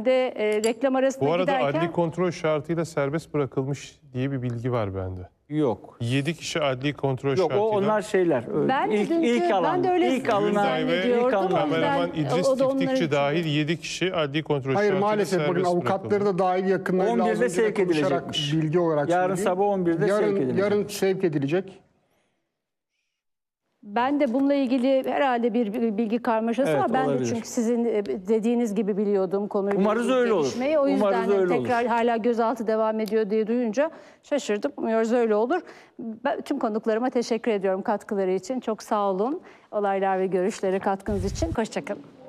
Ben de reklam arasında Bu arada giderken... adli kontrol şartıyla serbest bırakılmış diye bir bilgi var bende. Yok. 7 kişi adli kontrol Yok, şartıyla. onlar şeyler. Ben de öyle ilk alınan, zannediyordum. Kameraman İdris o da onların Tiftikçi için. dahil 7 kişi adli kontrol Hayır, şartıyla maalesef bakın serbest avukatları bırakıldı. da dahil yakınlarıyla 11'de sevk edilecekmiş. bilgi olarak Yarın söyleyeyim. sabah 11'de sevk edilecek. Yarın sevk edilecek. Ben de bununla ilgili herhalde bir bilgi karmaşası Evet, var. Ben olabilir. de çünkü sizin dediğiniz gibi biliyordum konuyla Umarız ilgili öyle olur. gelişmeyi. O yüzden Umarız öyle tekrar olur. hala gözaltı devam ediyor diye duyunca şaşırdım. Umarız öyle olur. Ben tüm konuklarıma teşekkür ediyorum katkıları için. Çok sağ olun. Olaylar ve görüşlere katkınız için. Hoşça kalın.